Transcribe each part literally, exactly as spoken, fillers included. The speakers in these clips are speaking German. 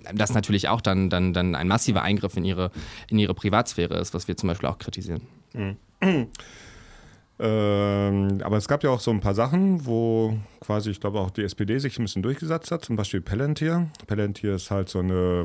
das natürlich auch dann, dann, dann ein massiver Eingriff in ihre, in ihre Privatsphäre ist, was wir zum Beispiel auch kritisieren. Mhm. Ähm, aber es gab ja auch so ein paar Sachen, wo quasi, ich glaube auch die S P D sich ein bisschen durchgesetzt hat, zum Beispiel Palantir. Palantir ist halt so eine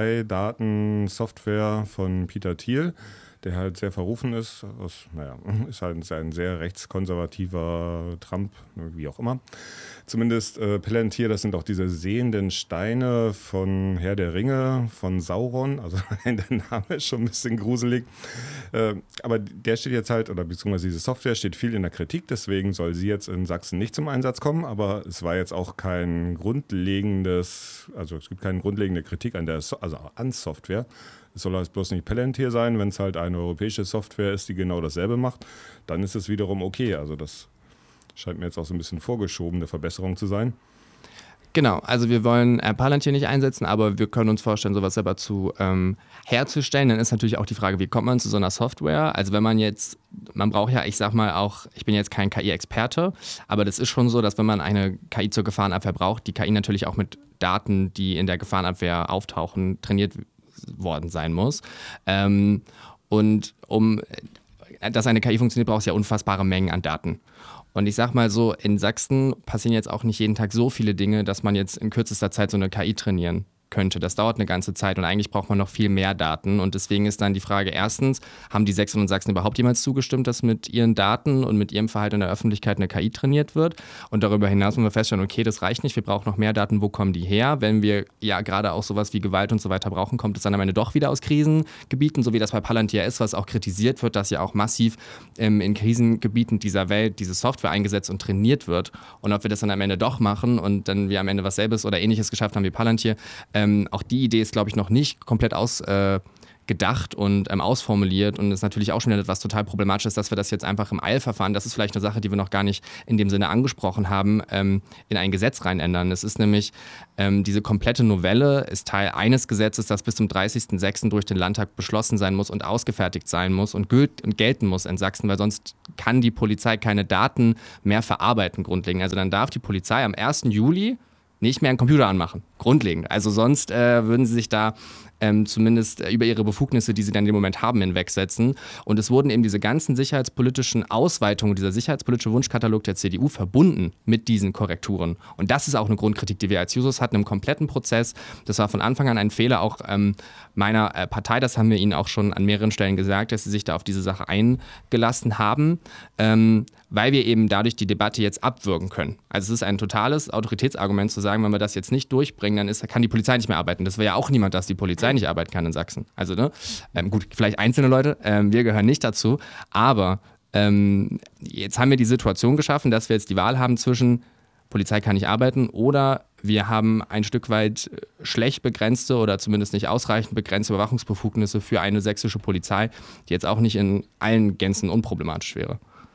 Polizeidatensoftware von Peter Thiel, der halt sehr verrufen ist, aus, naja, ist halt ein sehr rechtskonservativer Trump, wie auch immer. Zumindest äh, Palantir, das sind auch diese sehenden Steine von Herr der Ringe, von Sauron, also der Name ist schon ein bisschen gruselig. Äh, aber der steht jetzt halt, oder beziehungsweise diese Software steht viel in der Kritik, deswegen soll sie jetzt in Sachsen nicht zum Einsatz kommen, aber es war jetzt auch kein grundlegendes, also es gibt keine grundlegende Kritik an der, so- also an Software. Es soll halt bloß nicht Palantir sein, wenn es halt eine europäische Software ist, die genau dasselbe macht, dann ist es wiederum okay. Also das scheint mir jetzt auch so ein bisschen vorgeschobene Verbesserung zu sein. Genau, also wir wollen äh, Palantir nicht einsetzen, aber wir können uns vorstellen, sowas selber zu ähm, herzustellen. Dann ist natürlich auch die Frage, wie kommt man zu so einer Software? Also wenn man jetzt, man braucht ja, ich sag mal auch, ich bin jetzt kein K I-Experte, aber das ist schon so, dass wenn man eine K I zur Gefahrenabwehr braucht, die K I natürlich auch mit Daten, die in der Gefahrenabwehr auftauchen, trainiert worden sein muss. Ähm, und um, dass eine K I funktioniert, braucht es ja unfassbare Mengen an Daten. Und ich sag mal so, in Sachsen passieren jetzt auch nicht jeden Tag so viele Dinge, dass man jetzt in kürzester Zeit so eine K I trainieren könnte. Das dauert eine ganze Zeit und eigentlich braucht man noch viel mehr Daten. Und deswegen ist dann die Frage, erstens, haben die Sächsinnen und Sachsen überhaupt jemals zugestimmt, dass mit ihren Daten und mit ihrem Verhalten in der Öffentlichkeit eine K I trainiert wird? Und darüber hinaus müssen wir feststellen, okay, das reicht nicht, wir brauchen noch mehr Daten, wo kommen die her? Wenn wir ja gerade auch sowas wie Gewalt und so weiter brauchen, kommt es dann am Ende doch wieder aus Krisengebieten, so wie das bei Palantir ist, was auch kritisiert wird, dass ja auch massiv ähm, in Krisengebieten dieser Welt diese Software eingesetzt und trainiert wird. Und ob wir das dann am Ende doch machen und dann wir am Ende was selbes oder Ähnliches geschafft haben wie Palantir, Ähm, auch die Idee ist, glaube ich, noch nicht komplett ausgedacht äh, und ähm, ausformuliert und ist natürlich auch schon etwas total Problematisches, dass wir das jetzt einfach im Eilverfahren, das ist vielleicht eine Sache, die wir noch gar nicht in dem Sinne angesprochen haben, ähm, in ein Gesetz rein ändern. Es ist nämlich, ähm, diese komplette Novelle ist Teil eines Gesetzes, das bis zum dreißigsten sechsten durch den Landtag beschlossen sein muss und ausgefertigt sein muss und, gilt, und gelten muss in Sachsen, weil sonst kann die Polizei keine Daten mehr verarbeiten grundlegend. Also dann darf die Polizei am ersten Juli nicht mehr einen Computer anmachen, grundlegend. Also sonst äh, würden sie sich da ähm, zumindest äh, über ihre Befugnisse, die sie dann im Moment haben, hinwegsetzen. Und es wurden eben diese ganzen sicherheitspolitischen Ausweitungen, dieser sicherheitspolitische Wunschkatalog der C D U verbunden mit diesen Korrekturen. Und das ist auch eine Grundkritik, die wir als Jusos hatten im kompletten Prozess. Das war von Anfang an ein Fehler auch ähm, meiner äh, Partei. Das haben wir ihnen auch schon an mehreren Stellen gesagt, dass sie sich da auf diese Sache eingelassen haben. Ähm, weil wir eben dadurch die Debatte jetzt abwürgen können. Also es ist ein totales Autoritätsargument zu sagen, wenn wir das jetzt nicht durchbringen, dann ist, kann die Polizei nicht mehr arbeiten. Das wäre ja auch niemand, dass die Polizei nicht arbeiten kann in Sachsen. Also ne, ähm, gut, vielleicht einzelne Leute, ähm, wir gehören nicht dazu, aber ähm, jetzt haben wir die Situation geschaffen, dass wir jetzt die Wahl haben zwischen Polizei kann nicht arbeiten oder wir haben ein Stück weit schlecht begrenzte oder zumindest nicht ausreichend begrenzte Überwachungsbefugnisse für eine sächsische Polizei, die jetzt auch nicht in allen Gänzen unproblematisch wäre.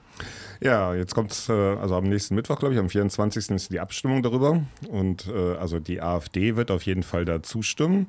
Ja, jetzt kommt es, äh, also am nächsten Mittwoch, glaube ich, am vierundzwanzigsten ist die Abstimmung darüber. Und äh, also die AfD wird auf jeden Fall da zustimmen.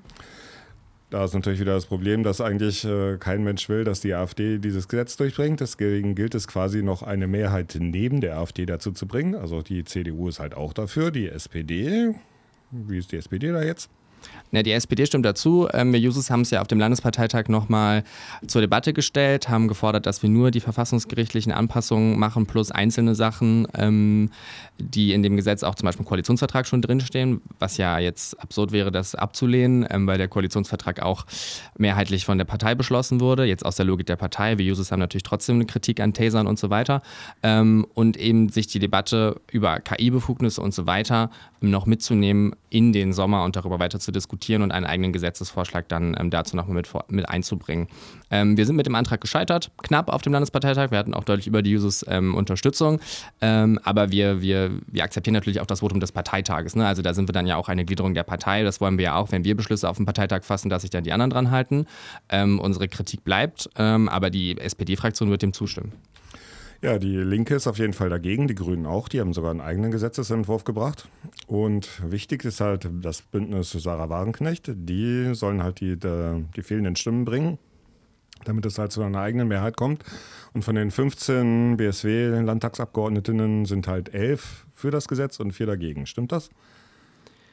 Da ist natürlich wieder das Problem, dass eigentlich äh, kein Mensch will, dass die AfD dieses Gesetz durchbringt. Deswegen gilt es quasi noch eine Mehrheit neben der AfD dazu zu bringen. Also die C D U ist halt auch dafür, die S P D. Wie ist die S P D da jetzt? Ja, die S P D stimmt dazu. Ähm, wir Jusos haben es ja auf dem Landesparteitag nochmal zur Debatte gestellt, haben gefordert, dass wir nur die verfassungsgerichtlichen Anpassungen machen plus einzelne Sachen, ähm, die in dem Gesetz auch zum Beispiel im Koalitionsvertrag schon drinstehen, was ja jetzt absurd wäre, das abzulehnen, ähm, weil der Koalitionsvertrag auch mehrheitlich von der Partei beschlossen wurde, jetzt aus der Logik der Partei. Wir Jusos haben natürlich trotzdem eine Kritik an Tasern und so weiter ähm, und eben sich die Debatte über K I-Befugnisse und so weiter noch mitzunehmen in den Sommer und darüber weiter zu diskutieren und einen eigenen Gesetzesvorschlag dann ähm, dazu nochmal mit, mit einzubringen. Ähm, wir sind mit dem Antrag gescheitert, knapp auf dem Landesparteitag. Wir hatten auch deutlich über die Jusos ähm, Unterstützung, ähm, aber wir, wir, wir akzeptieren natürlich auch das Votum des Parteitages. Ne? Also da sind wir dann ja auch eine Gliederung der Partei. Das wollen wir ja auch, wenn wir Beschlüsse auf dem Parteitag fassen, dass sich dann die anderen dran halten. Ähm, unsere Kritik bleibt, ähm, aber die S P D-Fraktion wird dem zustimmen. Ja, die Linke ist auf jeden Fall dagegen, die Grünen auch, die haben sogar einen eigenen Gesetzesentwurf gebracht. Und wichtig ist halt das Bündnis Sarah Wagenknecht, die sollen halt die, die, die fehlenden Stimmen bringen, damit es halt zu einer eigenen Mehrheit kommt. Und von den fünfzehn B S W-Landtagsabgeordnetinnen sind halt elf für das Gesetz und vier dagegen. Stimmt das?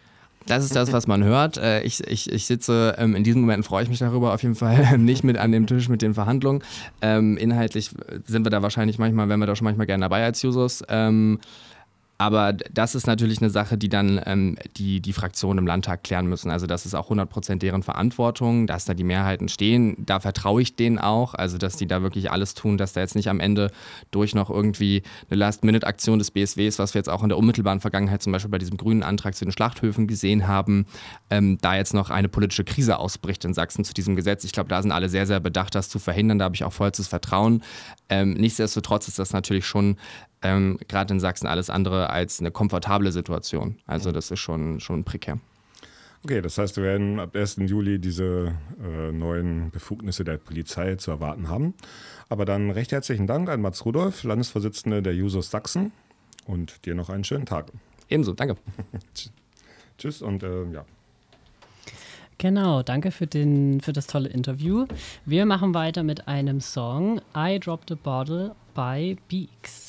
Das ist das, was man hört. Äh, ich, ich, ich sitze, ähm, in diesen Momenten freue ich mich darüber auf jeden Fall nicht mit an dem Tisch mit den Verhandlungen. Ähm, inhaltlich sind wir da wahrscheinlich manchmal, wären wir da schon manchmal gerne dabei als Jusos. Ähm, Aber das ist natürlich eine Sache, die dann ähm, die, die Fraktionen im Landtag klären müssen. Also das ist auch hundert Prozent deren Verantwortung, dass da die Mehrheiten stehen. Da vertraue ich denen auch, also dass die da wirklich alles tun, dass da jetzt nicht am Ende durch noch irgendwie eine Last-Minute-Aktion des B S Ws, was wir jetzt auch in der unmittelbaren Vergangenheit zum Beispiel bei diesem grünen Antrag zu den Schlachthöfen gesehen haben, ähm, da jetzt noch eine politische Krise ausbricht in Sachsen zu diesem Gesetz. Ich glaube, da sind alle sehr, sehr bedacht, das zu verhindern. Da habe ich auch vollstes Vertrauen. Ähm, nichtsdestotrotz ist das natürlich schon Ähm, gerade in Sachsen alles andere als eine komfortable Situation. Also das ist schon, schon prekär. Okay, das heißt, wir werden ab ersten Juli diese äh, neuen Befugnisse der Polizei zu erwarten haben. Aber dann recht herzlichen Dank an Mats Rudolph, Landesvorsitzende der Jusos Sachsen, und dir noch einen schönen Tag. Ebenso, danke. Tschüss und äh, ja. Genau, danke für, den, für das tolle Interview. Wir machen weiter mit einem Song, I Dropped a Bottle by Beaks.